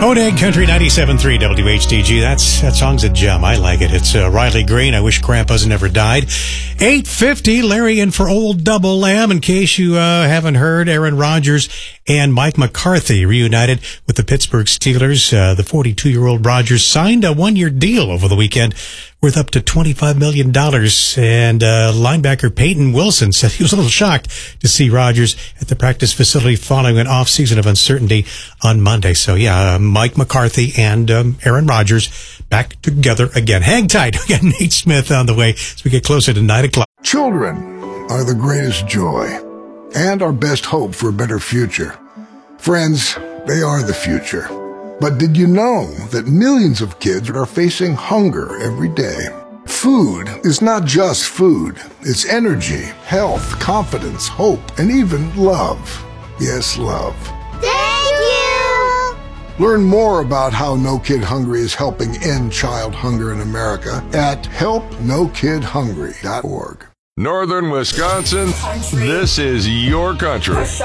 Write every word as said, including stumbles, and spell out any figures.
Odag Country ninety-seven point three W H D G. That's, that song's a gem. I like it. It's uh, Riley Green. I wish Grandpa's never died. eight fifty, Larry in for Old Double Lamb. In case you uh, haven't heard, Aaron Rodgers and Mike McCarthy reunited with the Pittsburgh Steelers. Uh, the forty-two-year-old Rodgers signed a one-year deal over the weekend worth up to twenty-five million dollars. And uh, linebacker Peyton Wilson said he was a little shocked to see Rodgers at the practice facility following an off-season of uncertainty on Monday. So, yeah, uh, Mike McCarthy and um, Aaron Rodgers back together again. Hang tight. We got Nate Smith on the way as we get closer to nine o'clock. Children are the greatest joy and our best hope for a better future. Friends, they are the future. But did you know that millions of kids are facing hunger every day? Food is not just food. It's energy, health, confidence, hope, and even love. Yes, love. Thank you! Learn more about how No Kid Hungry is helping end child hunger in America at help no kid hungry dot org. Northern Wisconsin, this is your country.